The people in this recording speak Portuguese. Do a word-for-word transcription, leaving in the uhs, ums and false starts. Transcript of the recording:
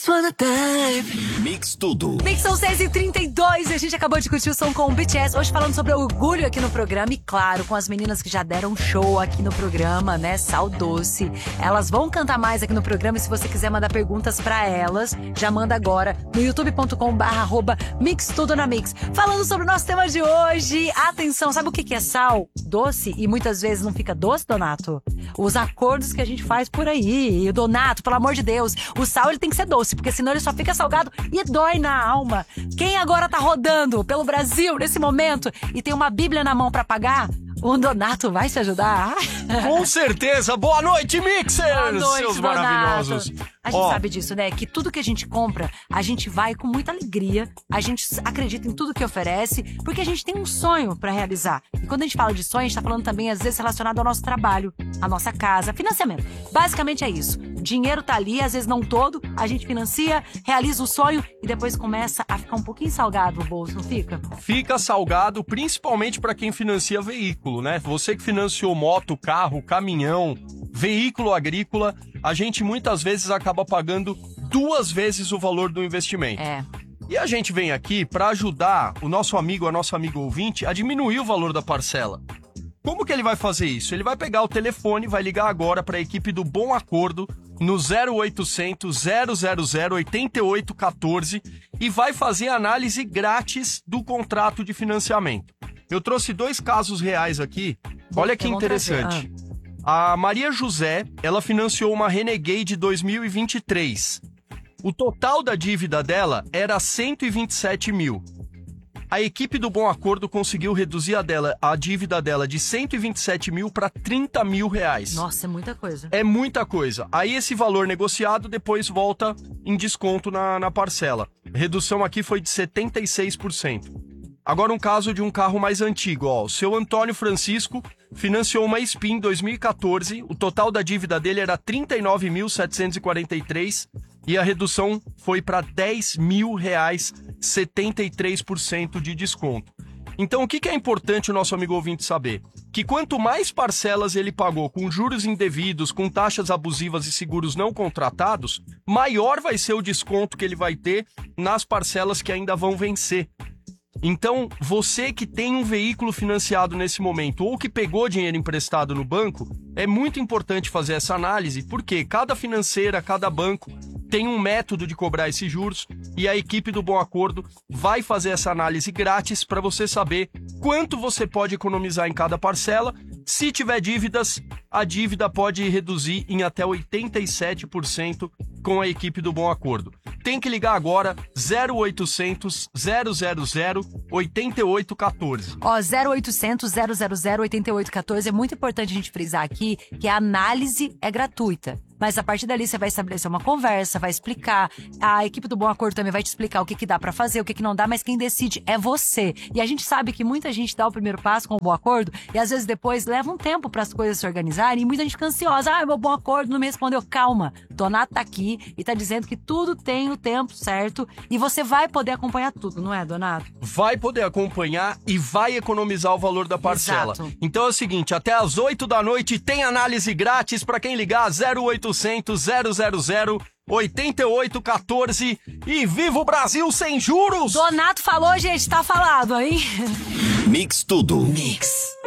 wanna dive. Mix tudo. Mix são seis e trinta e dois e a gente acabou de curtir o som com o B T S. Hoje falando sobre orgulho aqui no programa e, claro, com as meninas que já deram show aqui no programa, né? Sal Doce. Elas vão cantar mais aqui no programa e se você quiser mandar perguntas pra elas, já manda agora no youtube ponto com barra arroba Mix Tudo na Mix. Falando sobre o nosso tema de hoje, atenção, sabe o que é sal? Doce e muitas vezes não fica doce, Donato? Os acordos que a gente faz por aí. E o Donato, pelo amor de Deus, o sal ele tem que ser doce, porque senão ele só fica salgado e dói na alma. Quem agora tá rodando pelo Brasil nesse momento e tem uma bíblia na mão pra pagar? O Donato vai te ajudar? Com certeza. Boa noite, Mixers! Boa noite, seus Donato. maravilhosos. A gente Ó, sabe disso, né? Que tudo que a gente compra, a gente vai com muita alegria, a gente acredita em tudo que oferece, porque a gente tem um sonho pra realizar. E quando a gente fala de sonho, a gente tá falando também, às vezes, relacionado ao nosso trabalho, à nossa casa, financiamento. Basicamente é isso. O dinheiro tá ali, às vezes não todo, a gente financia, realiza o sonho e depois começa a ficar um pouquinho salgado o bolso, não fica? fica salgado, principalmente para quem financia veículo, né? Você que financiou moto, carro, caminhão, veículo agrícola, a gente muitas vezes acaba pagando duas vezes o valor do investimento. É. E a gente vem aqui para ajudar o nosso amigo, a nossa amiga ouvinte, a diminuir o valor da parcela. Como que ele vai fazer isso? Ele vai pegar o telefone, vai ligar agora para a equipe do Bom Acordo no zero oitocentos, zero zero zero, oito oito um quatro e vai fazer análise grátis do contrato de financiamento. Eu trouxe dois casos reais aqui. Olha que interessante. A Maria José, ela financiou uma Renegade dois mil e vinte e três. O total da dívida dela era cento e vinte e sete mil. A equipe do Bom Acordo conseguiu reduzir a, dela, a dívida dela de cento e vinte e sete mil para trinta mil reais. Nossa, é muita coisa. É muita coisa. Aí esse valor negociado depois volta em desconto na, na parcela. A redução aqui foi de setenta e seis por cento. Agora um caso de um carro mais antigo. Ó. O seu Antônio Francisco financiou uma Spin dois mil e quatorze. O total da dívida dele era trinta e nove mil setecentos e quarenta e três e a redução foi para dez mil reais, setenta e três por cento de desconto. Então, o que é importante o nosso amigo ouvinte saber? Que quanto mais parcelas ele pagou com juros indevidos, com taxas abusivas e seguros não contratados, maior vai ser o desconto que ele vai ter nas parcelas que ainda vão vencer. Então, você que tem um veículo financiado nesse momento ou que pegou dinheiro emprestado no banco, é muito importante fazer essa análise, porque cada financeira, cada banco tem um método de cobrar esses juros e a equipe do Bom Acordo vai fazer essa análise grátis para você saber quanto você pode economizar em cada parcela. Se tiver dívidas, a dívida pode reduzir em até oitenta e sete por cento com a equipe do Bom Acordo. Tem que ligar agora zero oitocentos, zero zero zero, oito oito um quatro. Ó, zero oitocentos, zero zero zero, oito oito um quatro. É muito importante a gente frisar aqui que a análise é gratuita. Mas a partir dali você vai estabelecer uma conversa, vai explicar. A equipe do Bom Acordo também vai te explicar o que, que dá pra fazer, o que, que não dá, mas quem decide é você. E a gente sabe que muita gente dá o primeiro passo com o Bom Acordo e às vezes depois leva um tempo para as coisas se organizarem e muita gente fica ansiosa. Ah, meu Bom Acordo não me respondeu. Calma, Donato tá aqui e tá dizendo que tudo tem o tempo certo e você vai poder acompanhar tudo, não é, Donato? Vai poder acompanhar e vai economizar o valor da parcela. Exato. Então é o seguinte, até às oito da noite tem análise grátis para quem ligar zero oitocentos, zero zero zero, oito oito um quatro e viva o Brasil sem juros! Donato falou, gente, tá falado, hein? Mix tudo. Mix.